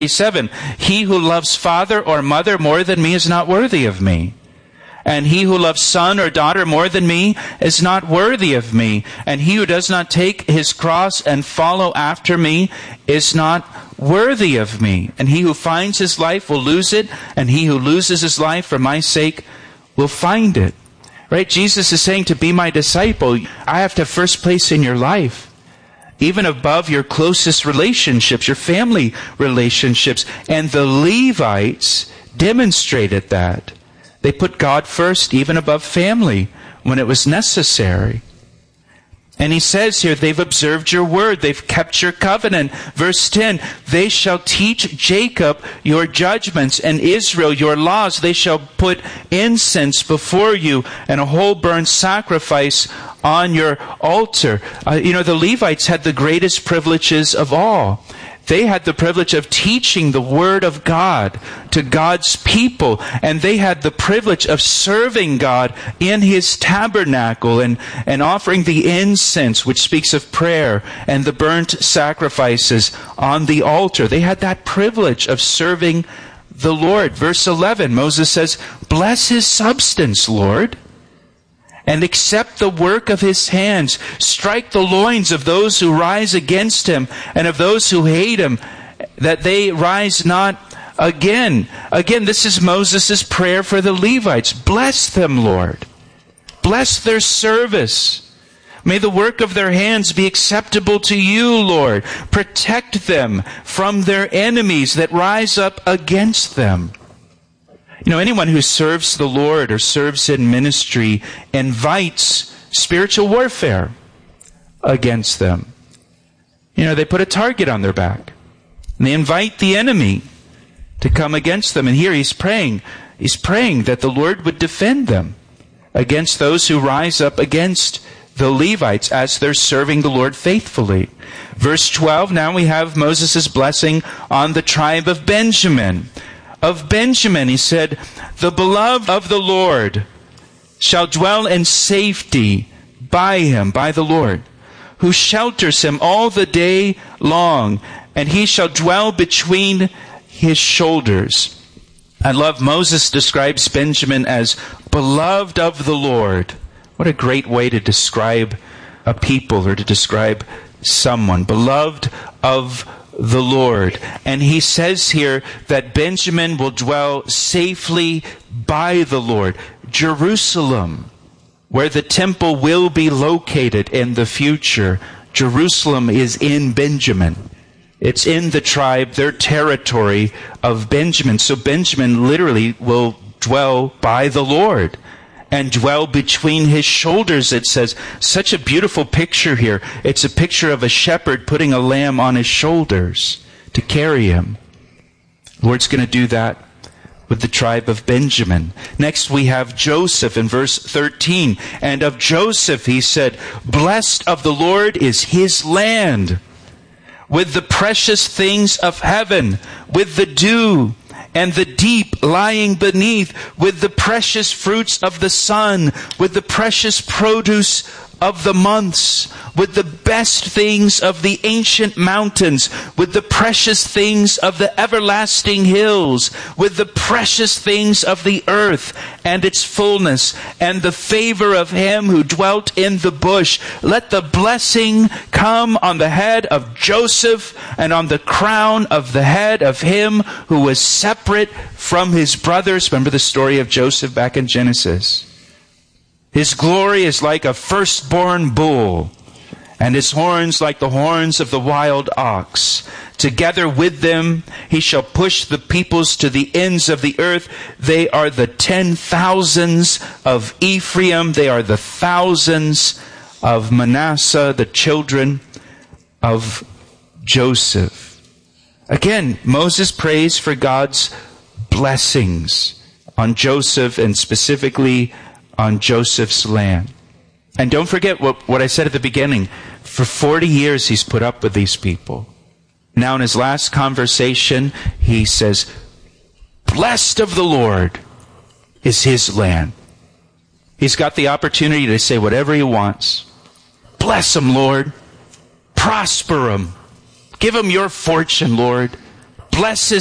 7, he who loves father or mother more than me is not worthy of me. And he who loves son or daughter more than me is not worthy of me. And he who does not take his cross and follow after me is not worthy of me. And he who finds his life will lose it, and he who loses his life for my sake will find it. Right? Jesus is saying, to be my disciple, I have to have first place in your life, even above your closest relationships, your family relationships. And the Levites demonstrated that. They put God first, even above family, when it was necessary. And he says here, they've observed your word. They've kept your covenant. Verse 10, they shall teach Jacob your judgments and Israel your laws. They shall put incense before you and a whole burnt sacrifice on your altar. The Levites had the greatest privileges of all. They had the privilege of teaching the Word of God to God's people. And they had the privilege of serving God in His tabernacle and offering the incense, which speaks of prayer, and the burnt sacrifices on the altar. They had that privilege of serving the Lord. Verse 11, Moses says, bless his substance, Lord, and accept the work of his hands. Strike the loins of those who rise against him, and of those who hate him, that they rise not again. Again, this is Moses' prayer for the Levites. Bless them, Lord. Bless their service. May the work of their hands be acceptable to you, Lord. Protect them from their enemies that rise up against them. Anyone who serves the Lord or serves in ministry invites spiritual warfare against them. They put a target on their back. And they invite the enemy to come against them. And here he's praying that the Lord would defend them against those who rise up against the Levites as they're serving the Lord faithfully. Verse 12, now we have Moses' blessing on the tribe of Benjamin. Of Benjamin, he said, the beloved of the Lord shall dwell in safety by him, by the Lord, who shelters him all the day long, and he shall dwell between his shoulders. I love Moses describes Benjamin as beloved of the Lord. What a great way to describe a people or to describe someone. Beloved of the Lord. And he says here that Benjamin will dwell safely by the Lord. Jerusalem, where the temple will be located in the future. Jerusalem is in Benjamin. It's in the tribe, their territory of Benjamin. So Benjamin literally will dwell by the Lord and dwell between his shoulders, it says. Such a beautiful picture here. It's a picture of a shepherd putting a lamb on his shoulders to carry him. The Lord's going to do that with the tribe of Benjamin. Next we have Joseph in verse 13. And of Joseph he said, blessed of the Lord is his land, with the precious things of heaven, with the dew and the deep lying beneath, with the precious fruits of the sun, with the precious produce of the months, with the best things of the ancient mountains, with the precious things of the everlasting hills, with the precious things of the earth and its fullness, and the favor of him who dwelt in the bush. Let the blessing come on the head of Joseph and on the crown of the head of him who was separate from his brothers. Remember the story of Joseph back in Genesis. His glory is like a firstborn bull, and his horns like the horns of the wild ox. Together with them he shall push the peoples to the ends of the earth. They are the 10,000s of Ephraim. They are the thousands of Manasseh, the children of Joseph. Again, Moses prays for God's blessings on Joseph, and specifically on Joseph's land. And don't forget what I said at the beginning. For 40 years he's put up with these people. Now in his last conversation, he says, blessed of the Lord is his land. He's got the opportunity to say whatever he wants. Bless him, Lord. Prosper him. Give him your fortune, Lord. blesses